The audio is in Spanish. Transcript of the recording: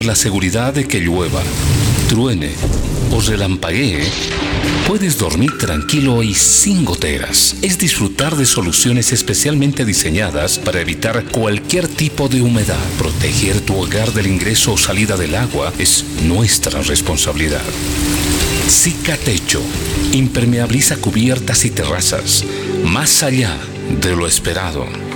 la seguridad de que llueva, truene o relampaguee, puedes dormir tranquilo y sin goteras. Es disfrutar de soluciones especialmente diseñadas para evitar cualquier tipo de humedad. Proteger tu hogar del ingreso o salida del agua es nuestra responsabilidad. Cicatecho impermeabiliza cubiertas y terrazas más allá de lo esperado.